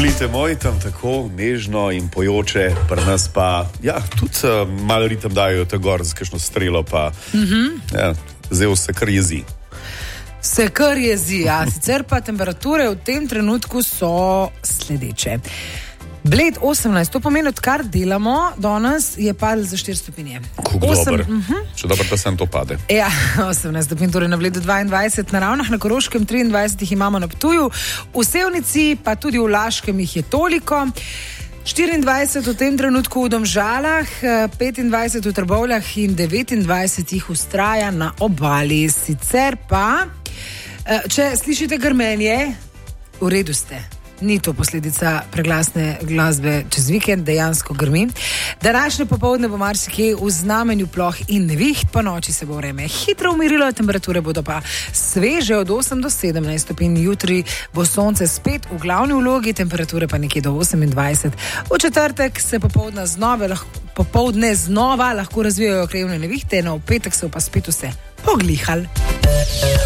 Blite moj, tam tako nežno in pojoče, pri nas pa, ja, tudi malo ritem dajo te gor z kakšno strelo, pa ja, zdaj se kar jezi. Se kar jezi, ja. Sicer pa temperature v tem trenutku so sledeče. Bled 18, to pomeni, odkar delamo, danes je padel za 4 stopinje. Kako dober. Še dobro, da sem to pade. Ja, 18 stopinj, torej na Bledu 22, na Ravnah, na Koroškem 23 jih imamo na Ptuju, v Sevnici pa tudi v Laškem jih je toliko. 24 v tem trenutku v Domžalah, 25 v Trbovljah in 29 jih vztraja na obali. Sicer pa, če slišite grmenje, v redu ste. Ni to posledica preglasne glasbe čez vikend, dejansko grmi. Današnje popoldne bo marsikje v znamenju ploh in neviht, po noči se bo vreme hitro umirilo, temperature bodo pa sveže od 8 do 17 stopinj. Jutri bo sonce spet v glavni vlogi, temperature pa nekje do 28. V četrtek se popoldne znova lahko razvijajo krajevne nevihte, no v petek se bo pa spet vse poglihal.